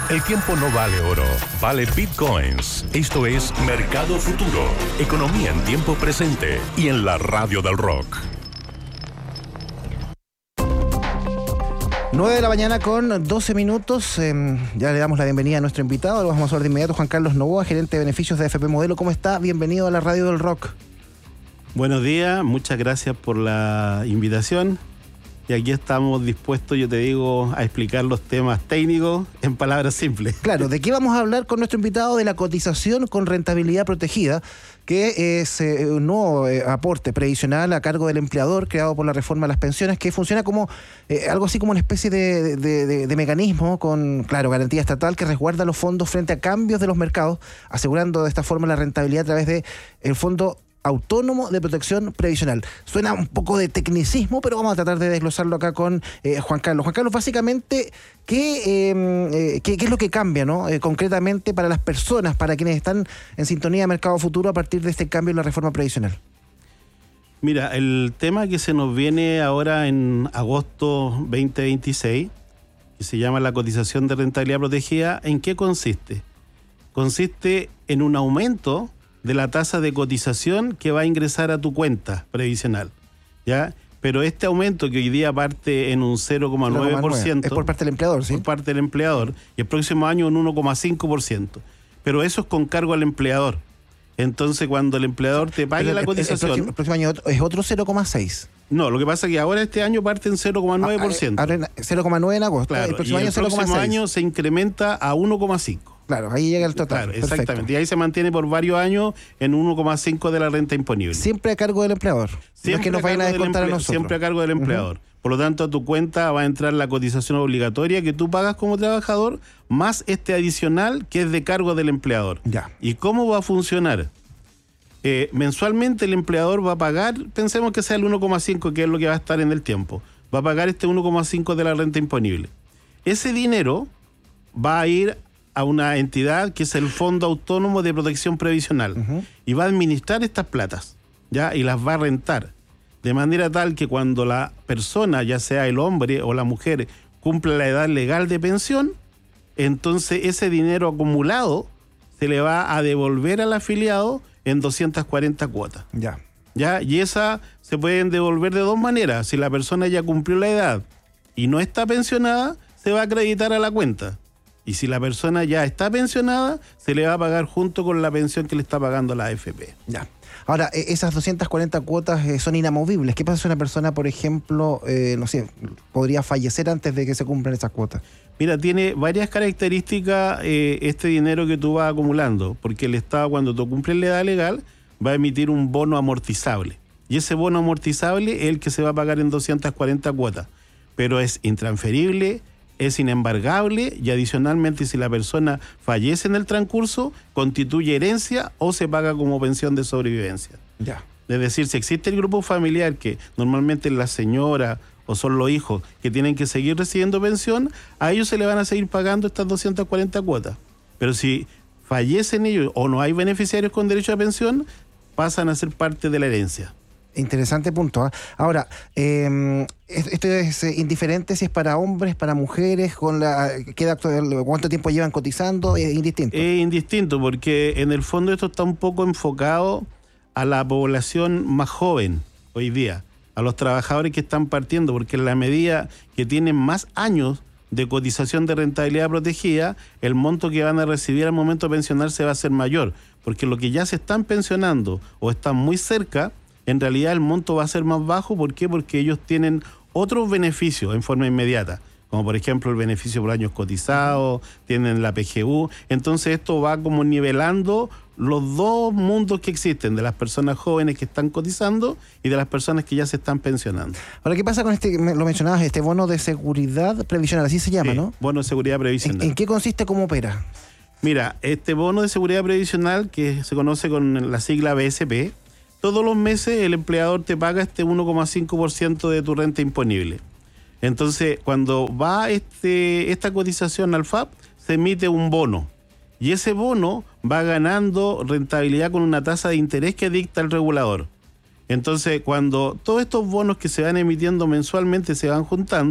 El tiempo no vale oro, vale bitcoins. Esto es Mercado Futuro, economía en tiempo presente y en la radio del rock. 9 de la mañana con 12 minutos. Ya le damos la bienvenida a nuestro invitado. Lo vamos a saludar de inmediato, Juan Carlos Novoa, gerente de beneficios de AFP Modelo. ¿Cómo está? Bienvenido a la radio del rock. Buenos días, muchas gracias por la invitación. Y aquí estamos dispuestos, yo te digo, a explicar los temas técnicos en palabras simples. Claro, ¿de qué vamos a hablar con nuestro invitado? De la cotización con rentabilidad protegida, que es un nuevo aporte previsional a cargo del empleador creado por la reforma de las pensiones, que funciona como algo así como una especie de mecanismo con, claro, garantía estatal que resguarda los fondos frente a cambios de los mercados, asegurando de esta forma la rentabilidad a través del Fondo Autónomo de Protección Previsional. Suena un poco de tecnicismo, pero vamos a tratar de desglosarlo acá con Juan Carlos. Juan Carlos, básicamente, ¿qué es lo que cambia, ¿no? Concretamente para las personas, para quienes están en sintonía de Mercado Futuro a partir de este cambio en la reforma previsional? Mira, el tema que se nos viene ahora en agosto 2026, que se llama la cotización de rentabilidad protegida, ¿en qué consiste? Consiste en un aumento de la tasa de cotización que va a ingresar a tu cuenta previsional, ¿ya? Pero este aumento que hoy día parte en un 0,9%... Es por parte del empleador, ¿sí? Por parte del empleador, y el próximo año un 1,5%. Pero eso es con cargo al empleador. Entonces, cuando el empleador te pague la cotización... El próximo año es otro 0,6%. No, lo que pasa es que ahora este año parte en 0,9%. 0,9 en agosto. Claro, el próximo y año el próximo año se incrementa a 1,5%. Claro, ahí llega el total. Claro, exactamente. Y ahí se mantiene por varios años en 1,5% de la renta imponible. Siempre a cargo del empleador. Siempre no es que nos vayan a descontar a nosotros. Siempre a cargo del empleador. Por lo tanto, a tu cuenta va a entrar la cotización obligatoria que tú pagas como trabajador, más este adicional que es de cargo del empleador. Ya. ¿Y cómo va a funcionar? Mensualmente el empleador va a pagar, pensemos que sea el 1,5%, que es lo que va a estar en el tiempo. Va a pagar este 1,5% de la renta imponible. Ese dinero va a ir a una entidad que es el Fondo Autónomo de Protección Previsional, y va a administrar estas platas, ¿ya? Y las va a rentar, de manera tal que cuando la persona, ya sea el hombre o la mujer, cumpla la edad legal de pensión, entonces ese dinero acumulado se le va a devolver al afiliado en 240 cuotas. ¿Ya? Y esa se pueden devolver de dos maneras. Si la persona ya cumplió la edad y no está pensionada, se va a acreditar a la cuenta. Y si la persona ya está pensionada, se le va a pagar junto con la pensión que le está pagando la AFP. Ya. Ahora, esas 240 cuotas son inamovibles. ¿Qué pasa si una persona, por ejemplo, no sé, podría fallecer antes de que se cumplan esas cuotas? Mira, tiene varias características este dinero que tú vas acumulando, porque el Estado, cuando tú cumples la edad legal, va a emitir un bono amortizable. Y ese bono amortizable es el que se va a pagar en 240 cuotas. Pero es intransferible, es inembargable, y adicionalmente, si la persona fallece en el transcurso, constituye herencia o se paga como pensión de sobrevivencia. Ya. Es decir, si existe el grupo familiar, que normalmente es la señora o son los hijos que tienen que seguir recibiendo pensión, a ellos se le van a seguir pagando estas 240 cuotas. Pero si fallecen ellos o no hay beneficiarios con derecho a pensión, pasan a ser parte de la herencia. Interesante punto, ¿eh? Ahora, esto es indiferente si es para hombres, para mujeres, ¿cuánto tiempo llevan cotizando? Es indistinto. Es indistinto, porque en el fondo esto está un poco enfocado a la población más joven hoy día, a los trabajadores que están partiendo, porque en la medida que tienen más años de cotización de rentabilidad protegida, el monto que van a recibir al momento de pensionarse va a ser mayor, porque los que ya se están pensionando o están muy cerca, en realidad el monto va a ser más bajo. ¿Por qué? Porque ellos tienen otros beneficios en forma inmediata, como por ejemplo el beneficio por años cotizados, tienen la PGU. Entonces esto va como nivelando los dos mundos que existen, de las personas jóvenes que están cotizando y de las personas que ya se están pensionando. Ahora, ¿qué pasa con lo mencionabas, este bono de seguridad previsional, así se llama, ¿no? Bono de seguridad previsional. ¿En qué consiste, cómo opera? Mira, este bono de seguridad previsional, que se conoce con la sigla BSP, todos los meses el empleador te paga este 1,5% de tu renta imponible. Entonces, cuando va esta cotización al FAP, se emite un bono. Y ese bono va ganando rentabilidad con una tasa de interés que dicta el regulador. Entonces, cuando todos estos bonos que se van emitiendo mensualmente se van juntando,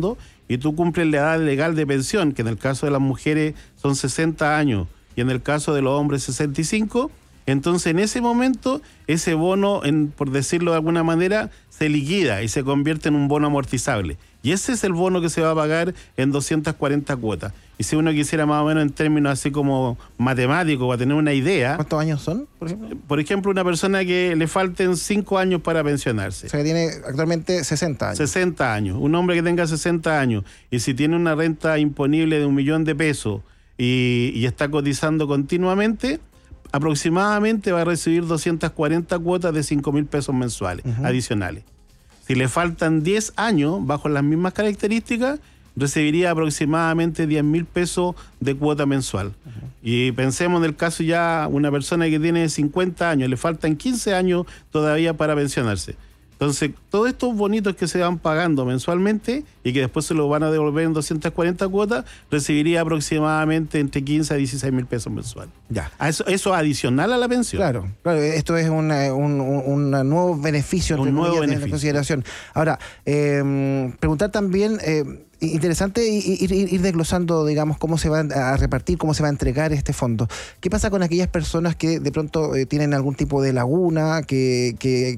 y tú cumples la edad legal de pensión, que en el caso de las mujeres son 60 años y en el caso de los hombres 65, entonces en ese momento ese bono, por decirlo de alguna manera, se liquida y se convierte en un bono amortizable. Y ese es el bono que se va a pagar en 240 cuotas. Y si uno quisiera más o menos en términos así como matemáticos, para tener una idea... ¿Cuántos años son, por ejemplo? Por ejemplo, una persona que le falten 5 años para pensionarse. O sea, que tiene actualmente 60 años. 60 años. Un hombre que tenga 60 años y si tiene una renta imponible de 1 millón de pesos y está cotizando continuamente, aproximadamente va a recibir 240 cuotas de 5.000 pesos mensuales adicionales. Si le faltan 10 años, bajo las mismas características, recibiría aproximadamente 10.000 pesos de cuota mensual. Y pensemos en el caso ya una persona que tiene 50 años, le faltan 15 años todavía para pensionarse. Entonces, todos estos bonitos que se van pagando mensualmente y que después se los van a devolver en 240 cuotas, recibiría aproximadamente entre 15 a 16.000 pesos mensuales. Ya. Eso adicional a la pensión. Claro, esto es un nuevo beneficio. Un nuevo beneficio. En consideración. Ahora, preguntar también... interesante ir desglosando, digamos, cómo se va a repartir, cómo se va a entregar este fondo. ¿Qué pasa con aquellas personas que de pronto tienen algún tipo de laguna, que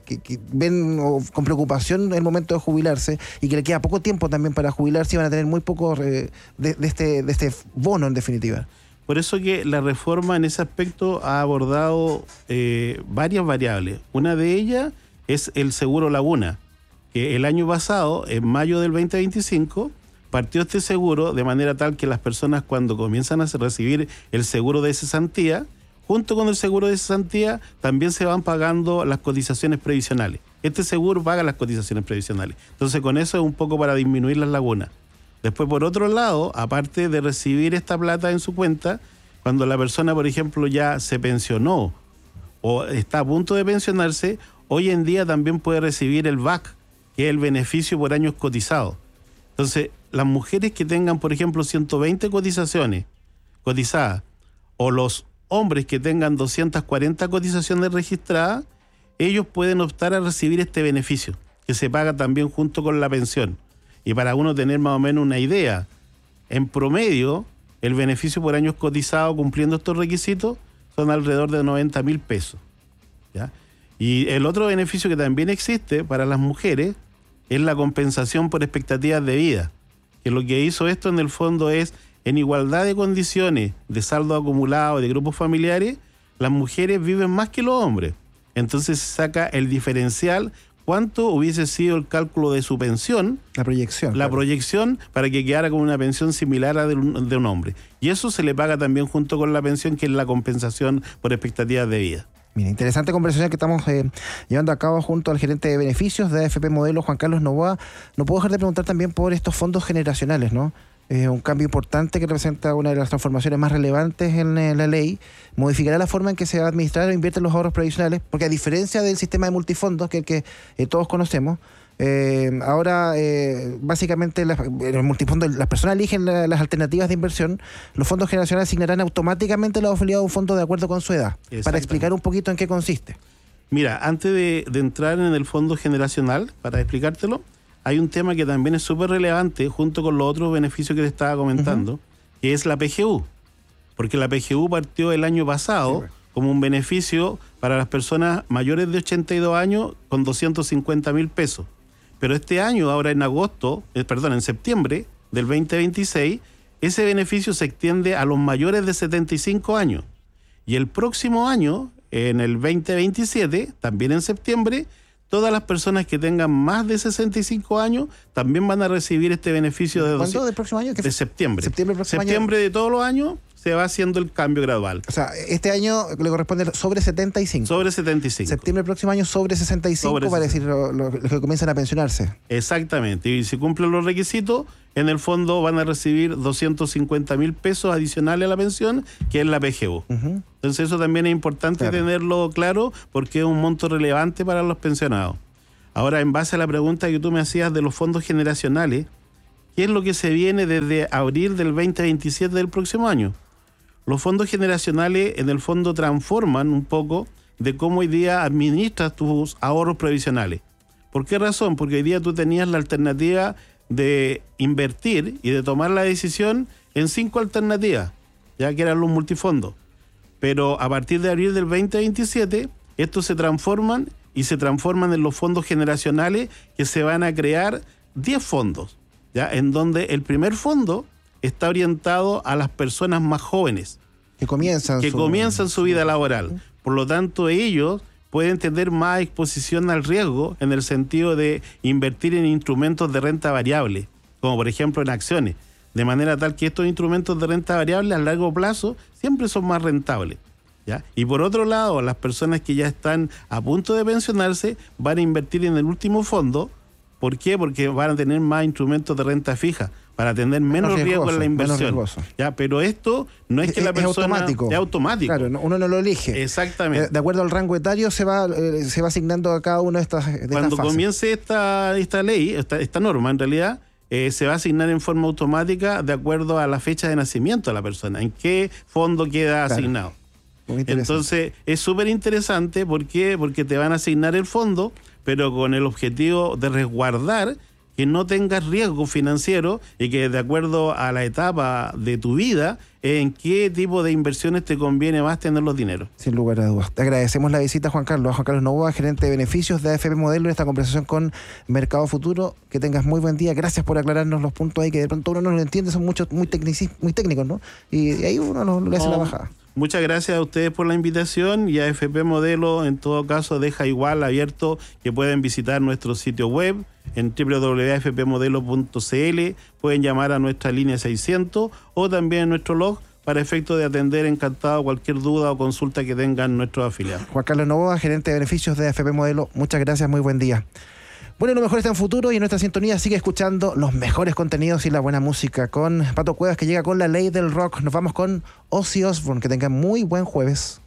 ven con preocupación el momento de jubilarse y que le queda poco tiempo también para jubilarse y van a tener muy poco de este bono, en definitiva? Por eso que la reforma en ese aspecto ha abordado varias variables. Una de ellas es el seguro laguna, que el año pasado, en mayo del 2025, partió este seguro de manera tal que las personas cuando comienzan a recibir el seguro de cesantía, junto con el seguro de cesantía también se van pagando las cotizaciones previsionales. Este seguro paga las cotizaciones previsionales. Entonces con eso es un poco para disminuir las lagunas. Después, por otro lado, aparte de recibir esta plata en su cuenta, cuando la persona, por ejemplo, ya se pensionó o está a punto de pensionarse, hoy en día también puede recibir el BAC, que es el beneficio por años cotizados. Entonces, las mujeres que tengan, por ejemplo, 120 cotizaciones cotizadas, o los hombres que tengan 240 cotizaciones registradas, ellos pueden optar a recibir este beneficio, que se paga también junto con la pensión. Y para uno tener más o menos una idea, en promedio, el beneficio por años cotizados cumpliendo estos requisitos son alrededor de 90.000 pesos. ¿Ya? Y el otro beneficio que también existe para las mujeres es la compensación por expectativas de vida, que lo que hizo esto en el fondo es, en igualdad de condiciones de saldo acumulado de grupos familiares, las mujeres viven más que los hombres. Entonces se saca el diferencial, cuánto hubiese sido el cálculo de su pensión. La proyección. La proyección para que quedara con una pensión similar a de un hombre. Y eso se le paga también junto con la pensión, que es la compensación por expectativas de vida. Mira, interesante conversación que estamos llevando a cabo junto al gerente de beneficios de AFP Modelo, Juan Carlos Novoa. No puedo dejar de preguntar también por estos fondos generacionales, ¿no? Un cambio importante que representa una de las transformaciones más relevantes en la ley. Modificará la forma en que se va a administrar o invierte los ahorros previsionales, porque a diferencia del sistema de multifondos, que es el que todos conocemos, ahora básicamente en el multifondo las personas eligen las alternativas de inversión. Los fondos generacionales asignarán automáticamente la afiliados a un fondo de acuerdo con su edad. Para explicar un poquito en qué consiste. Mira, antes de entrar en el fondo generacional, para explicártelo, hay un tema que también es súper relevante junto con los otros beneficios que te estaba comentando, que es la PGU. Porque la PGU partió el año pasado como un beneficio para las personas mayores de 82 años con 250.000 pesos. Pero este año, ahora en septiembre del 2026, ese beneficio se extiende a los mayores de 75 años. Y el próximo año, en el 2027, también en septiembre, todas las personas que tengan más de 65 años también van a recibir este beneficio de... ¿Cuándo del próximo año? De septiembre. Septiembre de todos los años se va haciendo el cambio gradual. O sea, este año le corresponde sobre 75. Sobre 75. Septiembre del próximo año sobre 65, para decir los que comienzan a pensionarse. Exactamente. Y si cumplen los requisitos, en el fondo van a recibir 250.000 pesos adicionales a la pensión, que es la PGU. Entonces eso también es importante tenerlo claro, porque es un monto relevante para los pensionados. Ahora, en base a la pregunta que tú me hacías de los fondos generacionales, ¿qué es lo que se viene desde abril del 2027 del próximo año? Los fondos generacionales en el fondo transforman un poco de cómo hoy día administras tus ahorros previsionales. ¿Por qué razón? Porque hoy día tú tenías la alternativa de invertir y de tomar la decisión en 5 alternativas, ya que eran los multifondos. Pero a partir de abril del 2027, estos se transforman en los fondos generacionales, que se van a crear 10 fondos, ¿ya? En donde el primer fondo está orientado a las personas más jóvenes que comienzan su vida laboral. Por lo tanto, ellos pueden tener más exposición al riesgo en el sentido de invertir en instrumentos de renta variable, como por ejemplo en acciones, de manera tal que estos instrumentos de renta variable a largo plazo siempre son más rentables, ¿ya? Y por otro lado, las personas que ya están a punto de pensionarse van a invertir en el último fondo. ¿Por qué? Porque van a tener más instrumentos de renta fija, para tener menos riesgo en la inversión. ¿Ya? Pero esto no es que la persona... Es automático. Claro, uno no lo elige. Exactamente. De acuerdo al rango etario se va asignando a cada una de estas fases. Cuando comience esta ley, esta norma en realidad, se va a asignar en forma automática de acuerdo a la fecha de nacimiento de la persona, en qué fondo queda asignado. Entonces es súper interesante. ¿Por qué? Porque te van a asignar el fondo, pero con el objetivo de resguardar que no tengas riesgo financiero y que de acuerdo a la etapa de tu vida, en qué tipo de inversiones te conviene más tener los dineros. Sin lugar a dudas. Te agradecemos la visita, Juan Carlos Novoa, gerente de beneficios de AFP Modelo, en esta conversación con Mercado Futuro. Que tengas muy buen día. Gracias por aclararnos los puntos ahí que de pronto uno no lo entiende, son muchos muy técnicos, ¿no? Y ahí uno no le hace la bajada. Muchas gracias a ustedes por la invitación, y AFP Modelo en todo caso deja igual abierto que pueden visitar nuestro sitio web en www.afpmodelo.cl, pueden llamar a nuestra línea 600 o también en nuestro blog para efecto de atender encantado cualquier duda o consulta que tengan nuestros afiliados. Juan Carlos Novoa, gerente de beneficios de AFP Modelo, muchas gracias, muy buen día. Bueno, lo mejor está en futuro, y en nuestra sintonía sigue escuchando los mejores contenidos y la buena música con Pato Cuevas, que llega con La Ley del Rock. Nos vamos con Ozzy Osbourne. Que tengan muy buen jueves.